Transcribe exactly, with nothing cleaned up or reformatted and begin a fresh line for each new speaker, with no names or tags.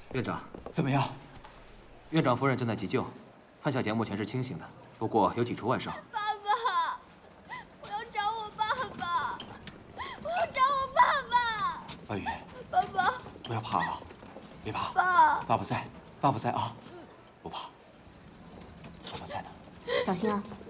院长，
怎么样？
院长夫人正在急救，范小姐目前是清醒的，不过有几处外伤。
爸爸，我要找我爸爸，我要找我爸爸。
婉雨，
爸爸，
不要怕啊，别怕，
爸，
爸爸在，爸爸在啊，不怕，爸爸在呢。
小心啊！